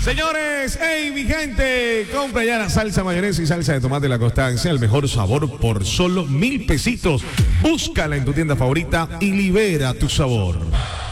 Señores, hey mi gente, compra ya la salsa mayonesa y salsa de tomate La Constancia, el mejor sabor por solo 1,000 pesitos. Búscala en tu tienda favorita y libera tu sabor.